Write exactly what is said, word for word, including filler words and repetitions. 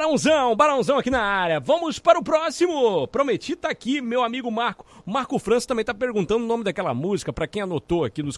Barãozão, Barãozão aqui na área. Vamos para o próximo. Prometi tá aqui, meu amigo Marco. O Marco França também tá perguntando o nome daquela música, pra quem anotou aqui nos